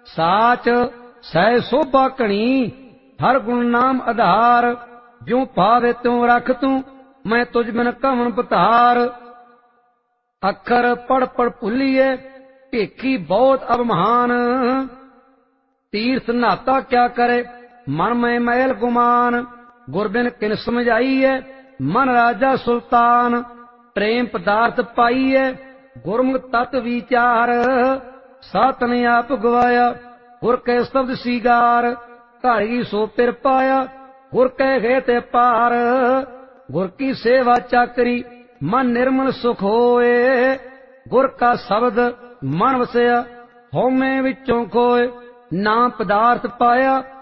साच सह शोभा घणी हर गुण नाम आधार ज्यों भावे त्यों रख तू मैं तुझ बिन कवन पतार अखर पढ़ पढ़ भुलिए भेखी बहुत अब महान तीर्थ नाता क्या करे मन में मैल गुमान गुरबिन किन समझाइए मन राजा सुल्तान प्रेम पदार्थ पाइए गुरमुख तत् विचार सातन आप गवाया गुर कै शब्द सीगार घारी सो पिर पाया गुर कै गए ते पार गुर की सेवा चाकरी मन निर्मल सुख होए गुर का शब्द मन वसया होमे विचों खोए ना पदार्थ पाया